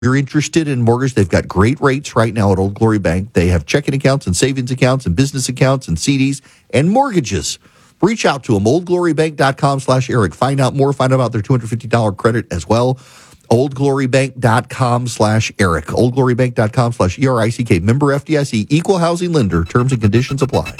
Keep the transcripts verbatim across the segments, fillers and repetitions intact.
you're interested in mortgage, they've got great rates right now at Old Glory Bank. They have checking accounts and savings accounts and business accounts and C Ds and mortgages. Reach out to them, oldglorybank.com slash Eric. Find out more. Find out about their two hundred fifty dollars credit as well. oldglorybank.com slash Eric. oldglorybank.com slash E R I C K. Member F D I C. Equal housing lender. Terms and conditions apply.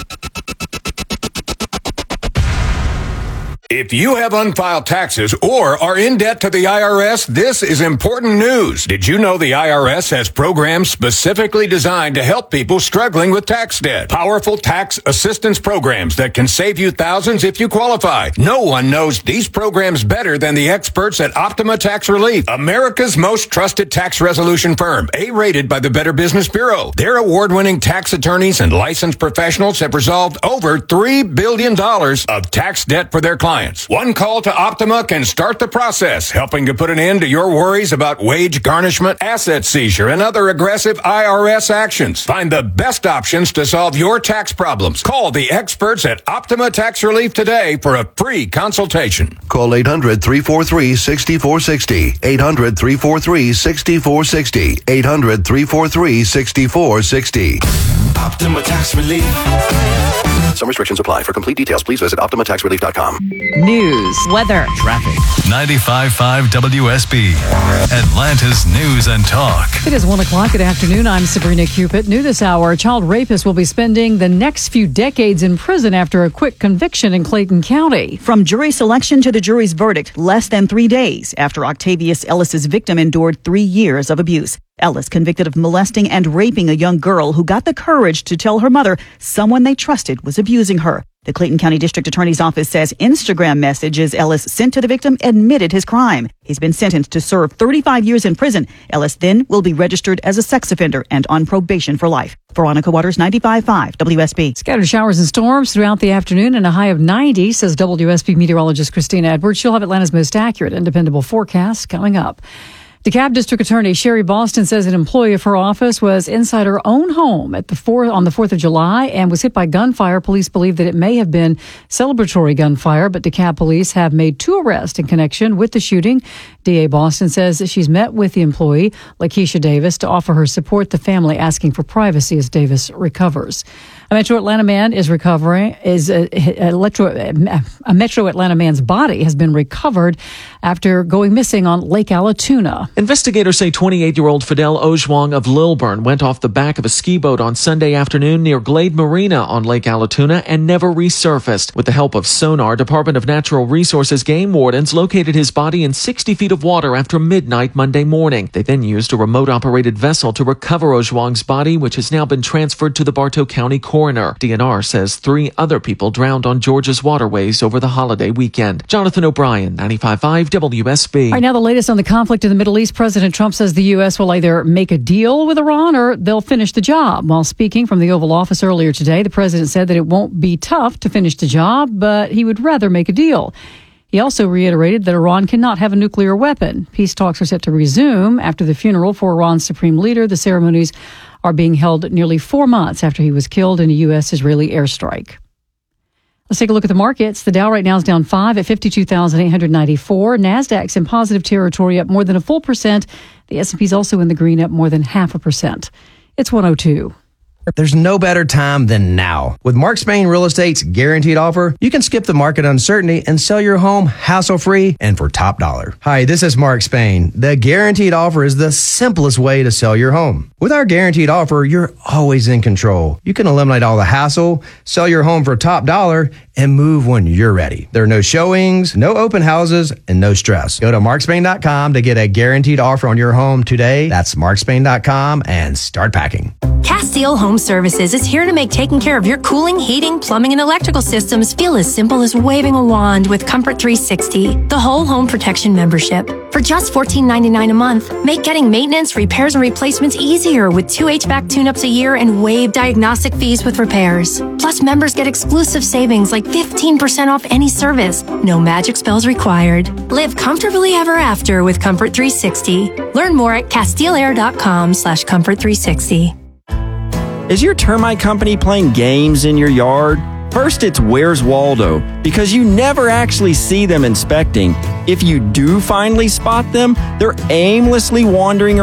If you have unfiled taxes or are in debt to the I R S, this is important news. Did you know the I R S has programs specifically designed to help people struggling with tax debt? Powerful tax assistance programs that can save you thousands if you qualify. No one knows these programs better than the experts at Optima Tax Relief, America's most trusted tax resolution firm, A-rated by the Better Business Bureau. Their award-winning tax attorneys and licensed professionals have resolved over three billion dollars of tax debt for their clients. One call to Optima can start the process, helping to put an end to your worries about wage garnishment, asset seizure, and other aggressive I R S actions. Find the best options to solve your tax problems. Call the experts at Optima Tax Relief today for a free consultation. Call eight hundred, three four three, six four six zero. eight hundred, three four three, six four six zero. eight hundred, three four three, six four six zero. Optima Tax Relief. Some restrictions apply. For complete details, please visit optima tax relief dot com. News, weather, traffic. ninety-five point five W S B, Atlanta's News and Talk. It is one o'clock. Good afternoon. I'm Sabrina Cupid. New this hour, a child rapist will be spending the next few decades in prison after a quick conviction in Clayton County. From jury selection to the jury's verdict, less than three days after Octavius Ellis's victim endured three years of abuse. Ellis convicted of molesting and raping a young girl who got the courage to tell her mother someone they trusted was abusing her. The Clayton County District Attorney's Office says Instagram messages Ellis sent to the victim admitted his crime. He's been sentenced to serve thirty-five years in prison. Ellis then will be registered as a sex offender and on probation for life. Veronica Waters, ninety-five point five W S B. Scattered showers and storms throughout the afternoon and a high of ninety, says W S B meteorologist Christina Edwards. She'll have Atlanta's most accurate and dependable forecast coming up. DeKalb District Attorney Sherry Boston says an employee of her office was inside her own home at the fourth, on the fourth of July and was hit by gunfire. Police believe that it may have been celebratory gunfire, but DeKalb police have made two arrests in connection with the shooting. D A Boston says that she's met with the employee, Lakeisha Davis, to offer her support. The family asking for privacy as Davis recovers. A Metro Atlanta man is recovering. Is a, a, electro, a Metro Atlanta man's body has been recovered after going missing on Lake Allatoona. Investigators say twenty-eight-year-old Fidel Ojwang of Lilburn went off the back of a ski boat on Sunday afternoon near Glade Marina on Lake Allatoona and never resurfaced. With the help of sonar, Department of Natural Resources game wardens located his body in sixty feet of water after midnight Monday morning. They then used a remote-operated vessel to recover Ojwang's body, which has now been transferred to the Bartow County coroner. D N R says three other people drowned on Georgia's waterways over the holiday weekend. Jonathan O'Brien, ninety-five point five W S B. Right now, the latest on the conflict in the Middle East. President Trump says the U S will either make a deal with Iran or they'll finish the job. While speaking from the Oval Office earlier today, the president said that it won't be tough to finish the job, but he would rather make a deal. He also reiterated that Iran cannot have a nuclear weapon. Peace talks are set to resume after the funeral for Iran's supreme leader. The ceremonies are being held nearly four months after he was killed in a U S-Israeli airstrike. Let's take a look at the markets. The Dow right now is down five at fifty-two thousand eight hundred ninety-four. NASDAQ's in positive territory, up more than a full percent. The S and P's also in the green, up more than half a percent. It's one oh two. There's no better time than now. With Mark Spain Real Estate's guaranteed offer, you can skip the market uncertainty and sell your home hassle-free and for top dollar. Hi, this is Mark Spain. The guaranteed offer is the simplest way to sell your home. With our guaranteed offer, you're always in control. You can eliminate all the hassle, sell your home for top dollar, and move when you're ready. There are no showings, no open houses, and no stress. Go to mark spain dot com to get a guaranteed offer on your home today. That's mark spain dot com and start packing. Castile Home Services is here to make taking care of your cooling, heating, plumbing, and electrical systems feel as simple as waving a wand with Comfort three sixty, the whole home protection membership. For just fourteen ninety-nine a month, make getting maintenance, repairs, and replacements easier with two H V A C tune-ups a year and waive diagnostic fees with repairs. Plus, members get exclusive savings like fifteen percent off any service. No magic spells required. Live comfortably ever after with Comfort three sixty. Learn more at castileair dot com slash comfort three sixty. Is your termite company playing games in your yard? First, it's Where's Waldo, because you never actually see them inspecting. If you do finally spot them, they're aimlessly wandering